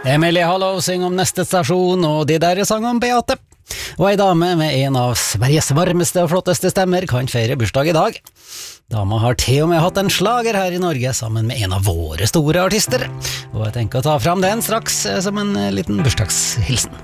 Emilie Hallow synger om neste stasjon, og de der sang om Beate. Og ei dame med en av Sveriges varmeste og flotteste stemmer kan feire bursdag i dag. Dama har til og med hatt en slager her i Norge sammen med en av våre store artister. Og jeg tenker å ta fram den straks som en liten bursdagshilsen.